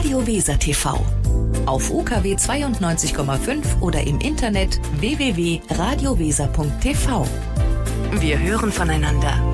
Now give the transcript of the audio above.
Radio Weser TV. Auf UKW 92,5 oder im Internet www.radioweser.tv. Wir hören voneinander.